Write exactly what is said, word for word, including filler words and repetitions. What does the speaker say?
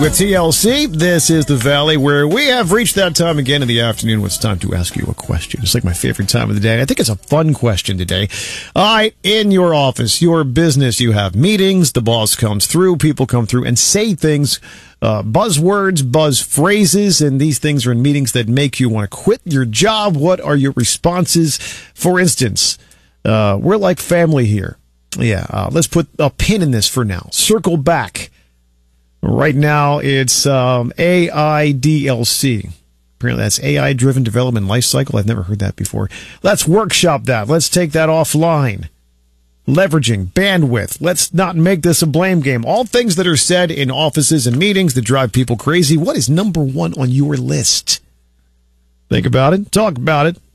with T L C. This is The Valley, where we have reached that time again in the afternoon when it's time to ask you a question. It's like my favorite time of the day. I think it's a fun question today. All right, in your office, your business, you have meetings, the boss comes through, people come through and say things, uh, buzzwords, buzz phrases, and these things are in meetings that make you want to quit your job. What are your responses? For instance, uh, we're like family here. Yeah, uh, let's put a pin in this for now. Circle back. Right now, it's um, A I D L C. Apparently, that's A I-driven development lifecycle. I've never heard that before. Let's workshop that. Let's take that offline. Leveraging bandwidth. Let's not make this a blame game. All things that are said in offices and meetings that drive people crazy. What is number one on your list? Think about it. Talk about it.